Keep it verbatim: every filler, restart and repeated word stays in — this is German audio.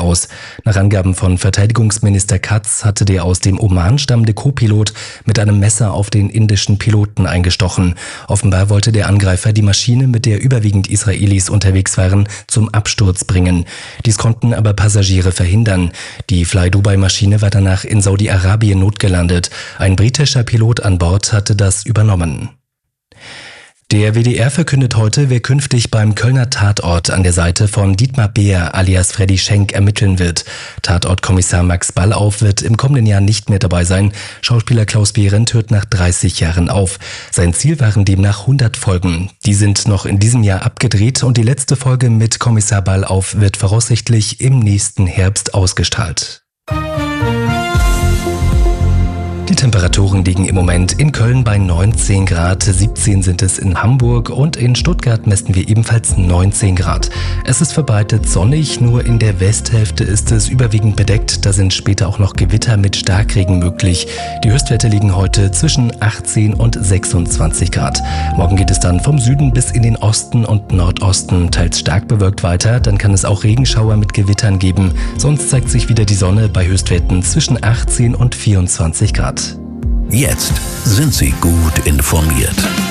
aus. Nach Angaben von Verteidigungsminister Katz hatte der aus dem Oman stammende Co-Pilot mit einem Messer auf den indischen Piloten eingestochen. Offenbar wollte der Angreifer die Maschine, mit der überwiegend Israelis unterwegs waren, zum Absturz bringen. Dies konnten aber Passagiere verhindern. Die Fly-Dubai-Maschine war danach in Saudi-Arabien notgelandet. Ein britischer Pilot an Bord hatte das übernommen. Der W D R verkündet heute, wer künftig beim Kölner Tatort an der Seite von Dietmar Beer alias Freddy Schenk ermitteln wird. Tatortkommissar Max Ballauf wird im kommenden Jahr nicht mehr dabei sein. Schauspieler Klaus Behrendt hört nach dreißig Jahren auf. Sein Ziel waren demnach hundert Folgen. Die sind noch in diesem Jahr abgedreht und die letzte Folge mit Kommissar Ballauf wird voraussichtlich im nächsten Herbst ausgestrahlt. Die Temperaturen liegen im Moment in Köln bei neunzehn Grad, siebzehn sind es in Hamburg und in Stuttgart messen wir ebenfalls neunzehn Grad. Es ist verbreitet sonnig, nur in der Westhälfte ist es überwiegend bedeckt, da sind später auch noch Gewitter mit Starkregen möglich. Die Höchstwerte liegen heute zwischen achtzehn und sechsundzwanzig Grad. Morgen geht es dann vom Süden bis in den Osten und Nordosten teils stark bewölkt weiter, dann kann es auch Regenschauer mit Gewittern geben. Sonst zeigt sich wieder die Sonne bei Höchstwerten zwischen achtzehn und vierundzwanzig Grad. Jetzt sind Sie gut informiert.